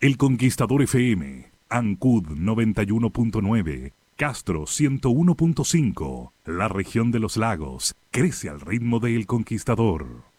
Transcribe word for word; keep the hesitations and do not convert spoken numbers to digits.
El Conquistador F M, Ancud noventa y uno punto nueve, Castro ciento uno punto cinco. La región de los lagos crece al ritmo de El Conquistador.